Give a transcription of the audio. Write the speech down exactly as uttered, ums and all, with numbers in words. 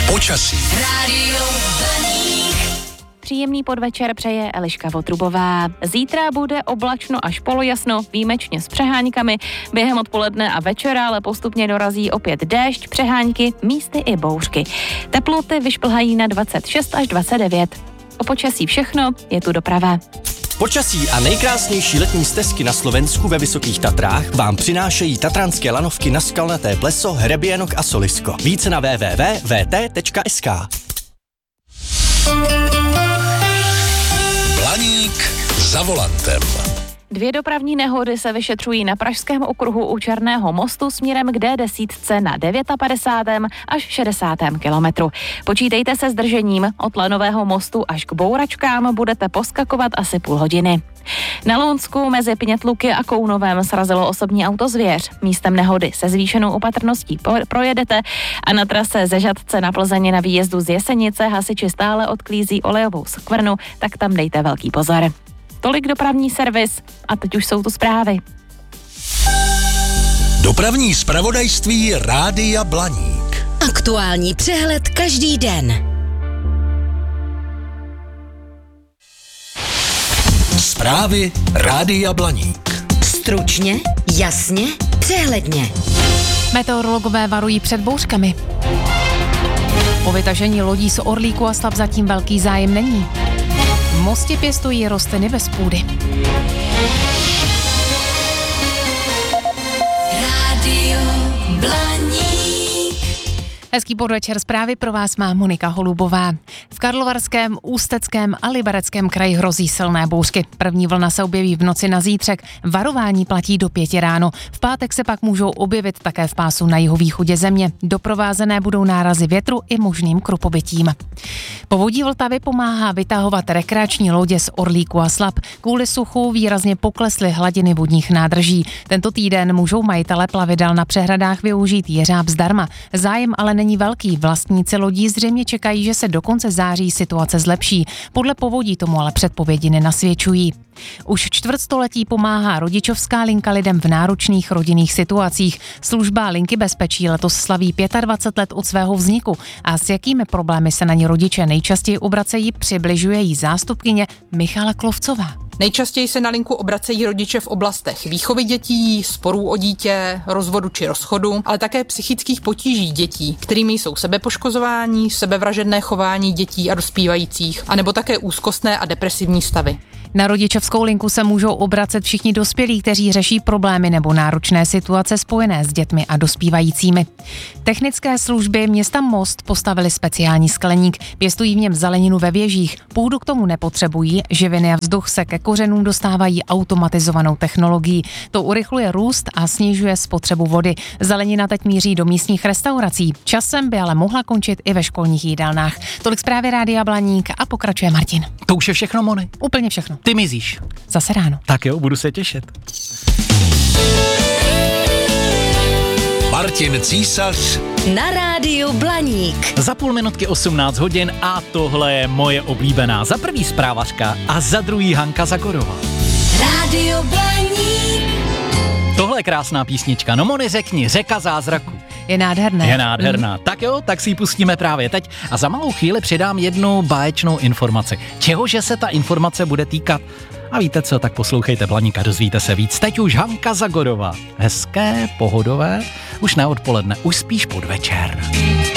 Počasí. Rádio Blaník. Příjemný podvečer přeje Eliška Votrubová. Zítra bude oblačno až polojasno, výjimečně s přeháňkami. Během odpoledne a večera ale postupně dorazí opět déšť, přeháňky, místy i bouřky. Teploty vyšplhají na dvacet šest až dvacet devět. O počasí všechno, je tu doprava. Počasí a nejkrásnější letní stezky na Slovensku ve Vysokých Tatrách vám přinášejí tatranské lanovky na Skalnaté pleso, Hřeběnok a Solisko. Více na w w w tečka v t tečka s k. Blaník za volantem. Dvě dopravní nehody se vyšetřují na Pražském okruhu u Černého mostu směrem k D deset na padesátém devátém až šedesátém kilometru. Počítejte se zdržením, od Lanového mostu až k Bouračkám budete poskakovat asi půl hodiny. Na Lounsku mezi Pnětluky a Kounovem srazilo osobní auto zvěř. Místem nehody se zvýšenou opatrností projedete a na trase ze Žatce na Plzeň na výjezdu z Jesenice hasiči stále odklízí olejovou skvrnu, tak tam dejte velký pozor. Tolik dopravní servis a teď už jsou tu zprávy. Dopravní zpravodajství Rádia Blaník. Aktuální přehled každý den. Zprávy Rádia Blaník. Stručně, jasně, přehledně. Meteorologové varují před bouřkami. O vytažení lodí z Orlíku a Slap zatím velký zájem není. V Mostě pěstují rostliny bez půdy. Rádio Blaník. Hezký podvečer, zprávy pro vás má Monika Holubová. V Karlovarském, Ústeckém a Libereckém kraji hrozí silné bouřky. První vlna se objeví v noci na zítřek, varování platí do pěti ráno. V pátek se pak můžou objevit také v pásu na jihovýchodě země. Doprovázené budou nárazy větru i možným krupobytím. Povodí Vltavy pomáhá vytahovat rekreační lodě z Orlíku a Slap. Kvůli suchu výrazně poklesly hladiny vodních nádrží. Tento týden můžou majitele plavidel na přehradách využít jeřáb zdarma. Zájem ale není velký. Vlastníci lodí zřejmě čekají, že se do konce září situace zlepší. Podle povodí tomu ale předpovědi nenasvědčují. Už čtvrtstoletí pomáhá rodičovská linka lidem v náročných rodinných situacích. Služba linky bezpečí letos slaví dvacet pět let od svého vzniku a s jakými problémy se na ně rodiče nejčastěji obracejí, přibližuje jí zástupkyně Michala Klovcová. Nejčastěji se na linku obracejí rodiče v oblastech výchovy dětí, sporů o dítě, rozvodu či rozchodu, ale také psychických potíží dětí, kterými jsou sebepoškozování, sebevražedné chování dětí a dospívajících, anebo také úzkostné a depresivní stavy. Na rodičovskou linku se můžou obracet všichni dospělí, kteří řeší problémy nebo náročné situace spojené s dětmi a dospívajícími. Technické služby města Most postavili speciální skleník, pěstují v něm zeleninu ve věžích, půdu k tomu nepotřebují, živiny a vzduch se ke kořenům dostávají automatizovanou technologií. To urychluje růst a snižuje spotřebu vody. Zelenina teď míří do místních restaurací. Časem by ale mohla končit i ve školních jídelnách. Tolik zprávy Rádia Blaník a pokračuje Martin. To už je všechno, Moni? Úplně všechno. Ty mizíš. Zase ráno. Tak jo, budu se těšit. Martin Císař Na Rádiu Blaník. Za půl minutky osmnáct hodin a tohle je moje oblíbená. Za první zprávařka a za druhý Hanka Zagorová. Rádio Blaník. Tohle je krásná písnička. No Moni, řekni, Řeka zázraku. Je nádherné. Je nádherná. Mm. Tak jo, tak si ji pustíme právě teď. A za malou chvíli přidám jednu báječnou informaci. Čehože se ta informace bude týkat? A víte co, tak poslouchejte Blaník a dozvíte se víc. Teď už Hanka Zagorová. Hezké, pohodové, už ne odpoledne, už spíš podvečer.